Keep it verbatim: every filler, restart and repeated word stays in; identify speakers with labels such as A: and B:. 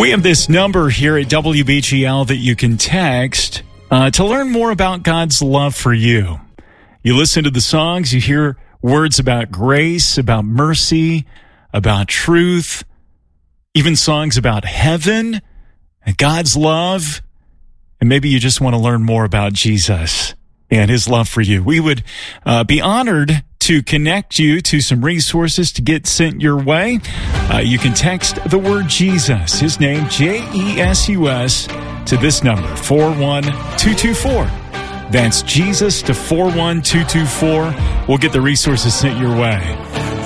A: We have this number here at W B G L that you can text uh, to learn more about God's love for you. You listen to the songs, you hear words about grace, about mercy, about truth, even songs about heaven and God's love. And maybe you just want to learn more about Jesus and his love for you. We would uh, be honored to connect you to some resources to get sent your way. Uh, you can text the word Jesus, his name, J E S U S, to this number, four one two two four. That's Jesus to four one two two four. We'll get the resources sent your way.